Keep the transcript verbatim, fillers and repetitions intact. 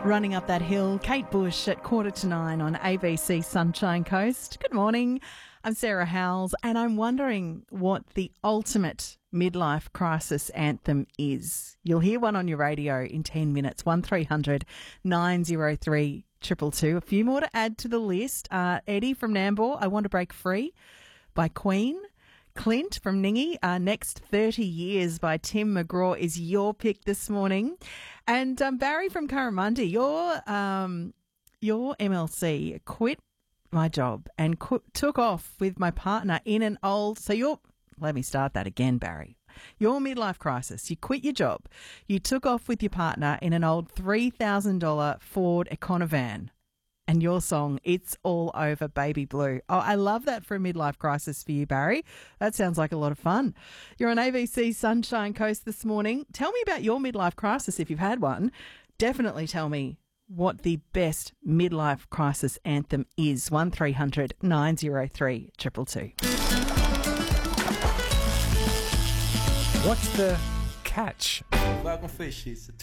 Running up that hill, Kate Bush at quarter to nine on A B C Sunshine Coast. Good morning. I'm Sarah Howells, and I'm wondering what the ultimate midlife crisis anthem is. You'll hear one on your radio in ten minutes. one three hundred nine oh three two two two. A few more to add to the list. Uh, Eddie from Nambour, I Want to Break Free by Queen. Clint from Ningy, uh, Next thirty years by Tim McGraw is your pick this morning. And um, Barry from Curramundi, your, um, your M L C quit my job and qu- took off with my partner in an old... So you're... Let me start that again, Barry. Your midlife crisis. You quit your job. You took off with your partner in an old three thousand dollars Ford Econovan. And your song, It's All Over Baby Blue. Oh, I love that for a midlife crisis for you, Barry. That sounds like a lot of fun. You're on A B C Sunshine Coast this morning. Tell me about your midlife crisis if you've had one. Definitely tell me what the best midlife crisis anthem is. one three hundred nine oh three two two two. What's the catch? Welcome fishies.